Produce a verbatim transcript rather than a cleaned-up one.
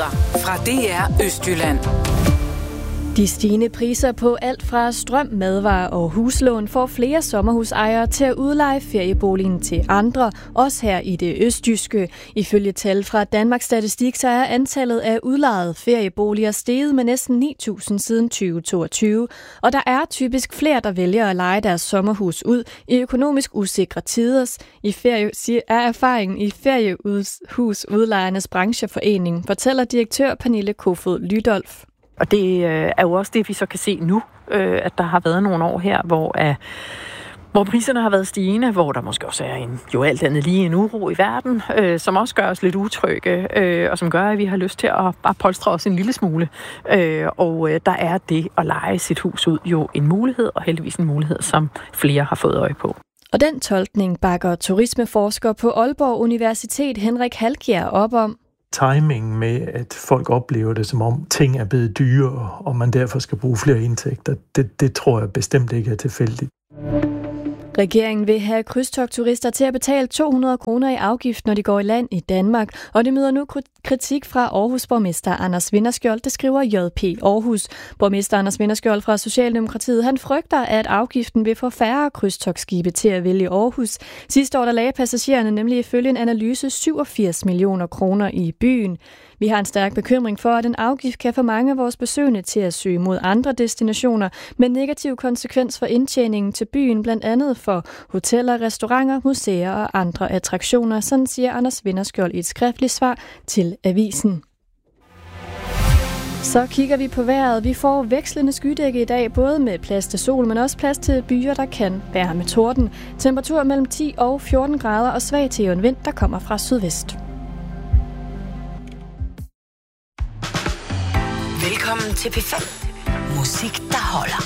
Nyheder fra D R Østjylland. De stigende priser på alt fra strøm, madvarer og huslån får flere sommerhusejere til at udleje ferieboligen til andre, også her i det østjyske. Ifølge tal fra Danmarks Statistik, så er antallet af udlejede ferieboliger steget med næsten ni tusind siden tyve toogtyve, og der er typisk flere, der vælger at leje deres sommerhus ud i økonomisk usikre tider. I ferie, er erfaringen i feriehusudlejernes brancheforening, fortæller direktør Pernille Kofod Lydolf. Og det er jo også det, vi så kan se nu, at der har været nogle år her, hvor, hvor priserne har været stigende, hvor der måske også er en, jo alt andet lige en uro i verden, som også gør os lidt utrygge, og som gør, at vi har lyst til at bare polstre os en lille smule. Og der er det at leje sit hus ud jo en mulighed, og heldigvis en mulighed, som flere har fået øje på. Og den tolkning bakker turismeforsker på Aalborg Universitet Henrik Halkjær op om. Timingen med, at folk oplever det, som om ting er blevet dyrere, og man derfor skal bruge flere indtægter, det, det tror jeg bestemt ikke er tilfældigt. Regeringen vil have krydstogtturister til at betale to hundrede kroner i afgift, når de går i land i Danmark, og det møder nu kritik fra Aarhus borgmester Anders Vinderskjold, det skriver J P Aarhus. Borgmester Anders Vinderskjold fra Socialdemokratiet, han frygter, at afgiften vil få færre krydstogtskibe til at vælge Aarhus. Sidste år der lagde passagererne nemlig ifølge en analyse syvogfirs millioner kroner i byen. Vi har en stærk bekymring for, at en afgift kan få mange af vores besøgende til at søge mod andre destinationer, med negativ konsekvens for indtjeningen til byen, blandt andet for hoteller, restauranter, museer og andre attraktioner, sådan siger Anders Vinderskjold i et skriftligt svar til avisen. Så kigger vi på vejret. Vi får vekslende skydække i dag, både med plads til sol, men også plads til byer, der kan være med torden. Temperatur mellem ti og fjorten grader og svag til en vind, der kommer fra sydvest. Velkommen til P fem. Musik, der holder.